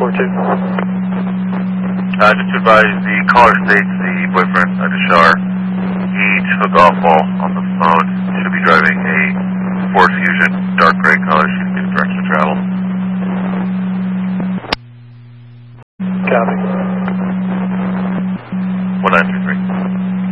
Just advise the caller states the boyfriend, Deshar. He took off while on the phone. Should be driving a Ford Fusion, dark gray color. Should get direction of travel. Copy.